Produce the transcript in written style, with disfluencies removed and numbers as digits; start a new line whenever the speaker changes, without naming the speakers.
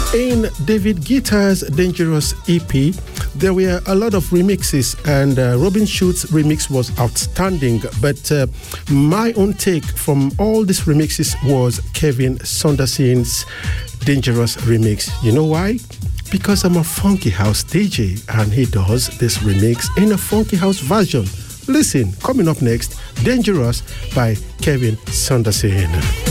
In David Guetta's Dangerous EP, there were a lot of remixes, and Robin Schulz's remix was outstanding. But my own take from all these remixes was Kevin Saunderson's Dangerous remix. You know why? Because I'm a funky house DJ, and he does this remix in a funky house version. Listen, coming up next, Dangerous by Kevin Saunderson.